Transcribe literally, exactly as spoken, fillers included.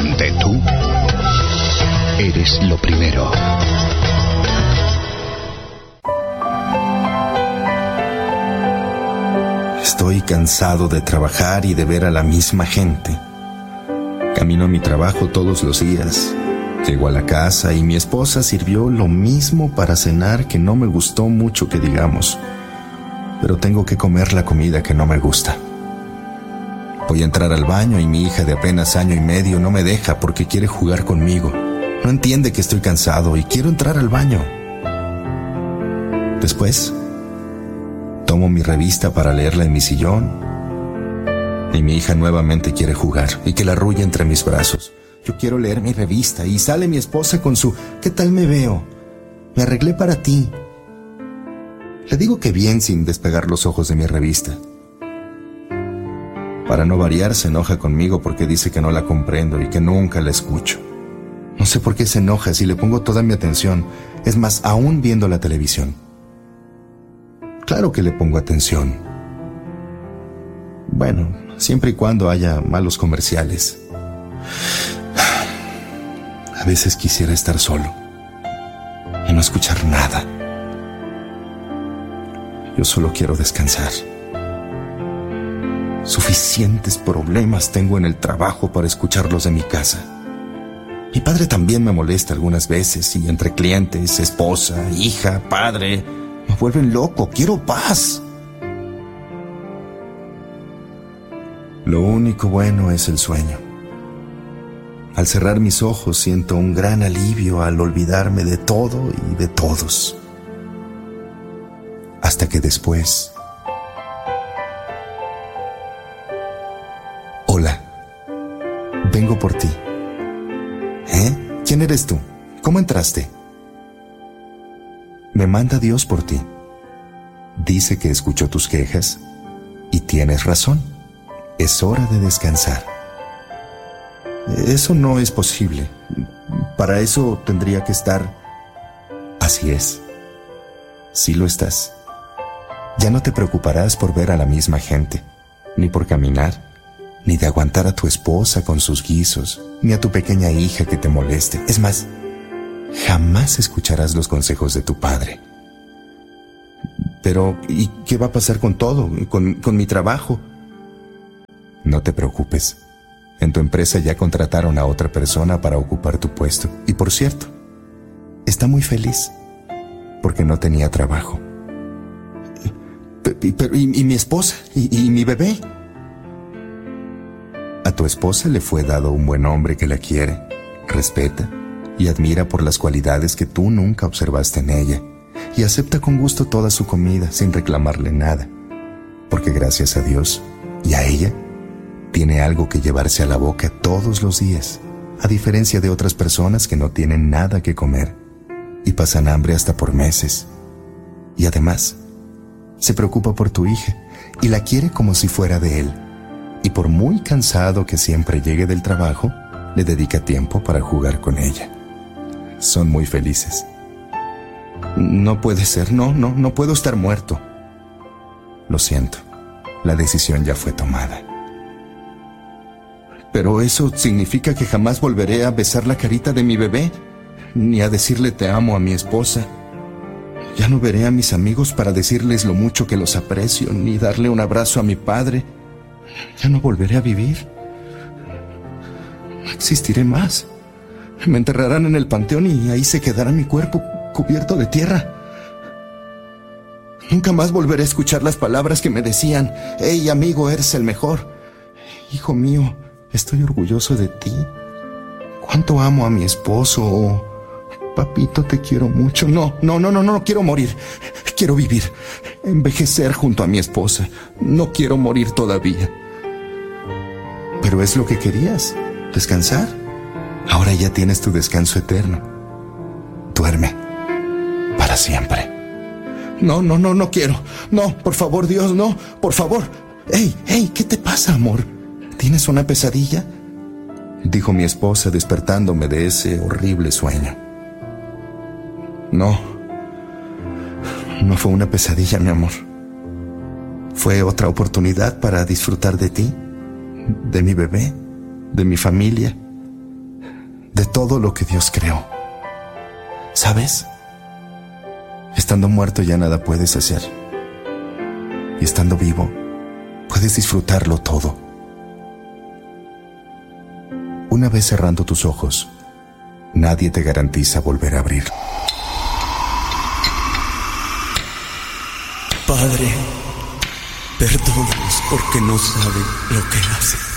donde tú eres lo primero. Estoy cansado de trabajar y de ver a la misma gente. Camino a mi trabajo todos los días. Llego a la casa y mi esposa sirvió lo mismo para cenar que no me gustó mucho que digamos. Pero tengo que comer la comida que no me gusta. Voy a entrar al baño y mi hija de apenas año y medio no me deja porque quiere jugar conmigo. No entiende que estoy cansado y quiero entrar al baño. Después, tomo mi revista para leerla en mi sillón y mi hija nuevamente quiere jugar y que la arrulle entre mis brazos. Yo quiero leer mi revista y sale mi esposa con su ¿qué tal me veo? Me arreglé para ti. Le digo que bien sin despegar los ojos de mi revista. Para no variar, se enoja conmigo porque dice que no la comprendo y que nunca la escucho. No sé por qué se enoja si le pongo toda mi atención. Es más, aún viendo la televisión. Claro que le pongo atención. Bueno, siempre y cuando haya malos comerciales. A veces quisiera estar solo y no escuchar nada. Yo solo quiero descansar. Suficientes problemas tengo en el trabajo para escucharlos de mi casa. Mi padre también me molesta algunas veces y entre clientes, esposa, hija, padre, me vuelven loco. Quiero paz. Lo único bueno es el sueño. Al cerrar mis ojos siento un gran alivio al olvidarme de todo y de todos. Hasta que después... Hola, vengo por ti. ¿Eh? ¿Quién eres tú? ¿Cómo entraste? Me manda Dios por ti. Dice que escuchó tus quejas y tienes razón. Es hora de descansar. Eso no es posible. Para eso tendría que estar... Así es. Sí lo estás. Ya no te preocuparás por ver a la misma gente, ni por caminar, ni de aguantar a tu esposa con sus guisos, ni a tu pequeña hija que te moleste. Es más, jamás escucharás los consejos de tu padre. Pero, ¿y qué va a pasar con todo? ¿Con, con mi trabajo? No te preocupes. En tu empresa ya contrataron a otra persona para ocupar tu puesto. Y por cierto, está muy feliz porque no tenía trabajo. Pero, ¿y, y mi esposa? ¿Y, y mi bebé? A tu esposa le fue dado un buen hombre que la quiere, respeta y admira por las cualidades que tú nunca observaste en ella, y acepta con gusto toda su comida sin reclamarle nada, porque gracias a Dios y a ella tiene algo que llevarse a la boca todos los días, a diferencia de otras personas que no tienen nada que comer y pasan hambre hasta por meses. Y además, se preocupa por tu hija y la quiere como si fuera de él. Y por muy cansado que siempre llegue del trabajo, le dedica tiempo para jugar con ella. Son muy felices. No puede ser, no, no, no puedo estar muerto. Lo siento, la decisión ya fue tomada. Pero eso significa que jamás volveré a besar la carita de mi bebé, ni a decirle te amo a mi esposa. Ya no veré a mis amigos para decirles lo mucho que los aprecio, ni darle un abrazo a mi padre. Ya no volveré a vivir. No existiré más. Me enterrarán en el panteón y ahí se quedará mi cuerpo cubierto de tierra. Nunca más volveré a escuchar las palabras que me decían: hey, amigo, eres el mejor. Hijo mío, estoy orgulloso de ti. Cuánto amo a mi esposo. O, papito, te quiero mucho. No, no, no, no, no quiero morir. Quiero vivir, envejecer junto a mi esposa. No quiero morir todavía. Pero es lo que querías, descansar. Ahora ya tienes tu descanso eterno. Duerme para siempre. No, no, no, no quiero. No, por favor, Dios, no, por favor. Hey, hey, ¿qué te pasa, amor? ¿Tienes una pesadilla?, dijo mi esposa despertándome de ese horrible sueño. No, no fue una pesadilla, mi amor. Fue otra oportunidad para disfrutar de ti, de mi bebé, de mi familia de todo lo que Dios creó. ¿Sabes? Estando muerto ya nada puedes hacer. Y estando vivo, puedes disfrutarlo todo. Una vez cerrando tus ojos, nadie te garantiza volver a abrir. Padre, perdónalos porque no saben lo que hacen.